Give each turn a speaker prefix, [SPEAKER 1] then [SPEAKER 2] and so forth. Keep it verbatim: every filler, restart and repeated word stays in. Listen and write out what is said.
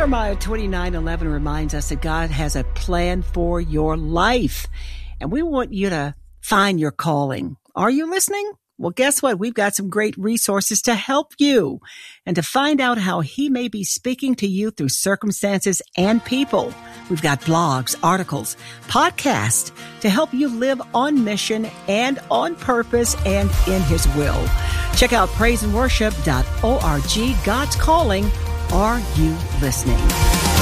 [SPEAKER 1] Jeremiah twenty-nine eleven reminds us that God has a plan for your life, and we want you to find your calling. Are you listening? Well, guess what? We've got some great resources to help you and to find out how he may be speaking to you through circumstances and people. We've got blogs, articles, podcasts to help you live on mission and on purpose and in his will. Check out praise and worship dot org. God's calling. Are you listening?